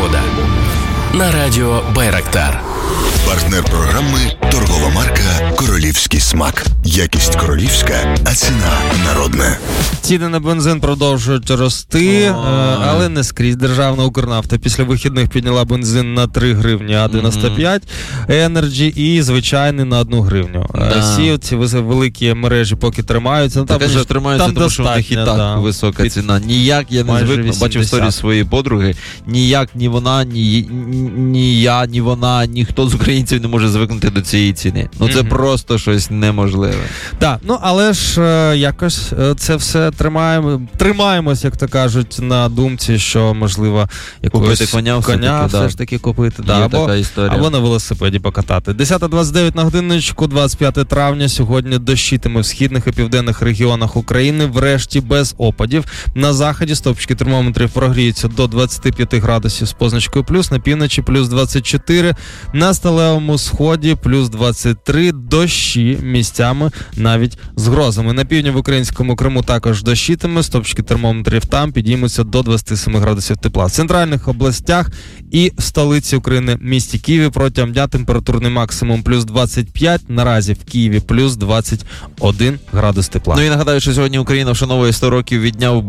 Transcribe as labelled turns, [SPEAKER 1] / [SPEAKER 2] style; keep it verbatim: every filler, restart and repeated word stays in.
[SPEAKER 1] погода на радіо Байрактар.
[SPEAKER 2] Партнер програми – торгова марка «Королівський смак». Якість королівська, а ціна народна.
[SPEAKER 3] Ціни на бензин продовжують рости, О, але не скрізь. Державна Укрнафта після вихідних підняла бензин на три гривні, а дев'яносто п'ять, Енерджі і звичайний на одну гривню.
[SPEAKER 4] Да.
[SPEAKER 3] Сі, ці великі мережі поки тримаються. Ну,
[SPEAKER 4] там
[SPEAKER 3] вже
[SPEAKER 4] вже тримаються,
[SPEAKER 3] там
[SPEAKER 4] тому що в них і так
[SPEAKER 3] да.
[SPEAKER 4] висока ціна. Ніяк я не звик, бачив сторі своєї подруги, ніяк ні вона, ні, ні я, ні вона, ніхто з українців не може звикнути до цієї ціни. Ну це mm-hmm. просто щось неможливе.
[SPEAKER 3] Так, ну але ж е, якось е, це все тримаємо, тримаємось, як то кажуть, на думці, що можливо якогось
[SPEAKER 4] коня,
[SPEAKER 3] коня
[SPEAKER 4] все,
[SPEAKER 3] все
[SPEAKER 4] да.
[SPEAKER 3] ж таки купити. Да, або,
[SPEAKER 4] така історія.
[SPEAKER 3] або на велосипеді покатати. десята двадцять дев'ять на годинничку, двадцять п'яте травня. Сьогодні дощитиме в східних і південних регіонах України, врешті без опадів. На заході стопчики термометрів прогріються до двадцять п'ять градусів з позначкою плюс, на півночі плюс двадцять чотири, на сталевому сході плюс двадцять три, дощі місцями навіть з грозами. На півдні в українському Криму також дощитиме, стопчики термометрів там підіймуться до двадцять сім градусів тепла. В центральних областях і в столиці України, місті Києві, протягом дня температурний максимум плюс двадцять п'ять, наразі в Києві плюс двадцять один градус тепла.
[SPEAKER 4] Ну і нагадаю, що сьогодні Україна вшановує сто років від дня